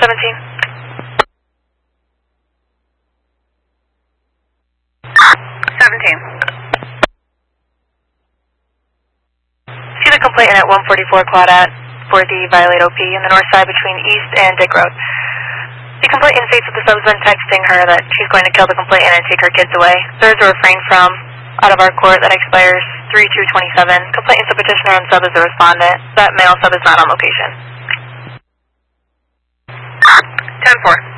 17. 17. See the complainant at 144 Claudette for the violate OP in the north side between East and Dick Road. The complainant states that the sub's been texting her that she's going to kill the complainant and take her kids away. There is a refrain from out of our court that expires 3/2/27. Complainant's a petitioner and sub is the respondent. That male sub is not on location. 10-4.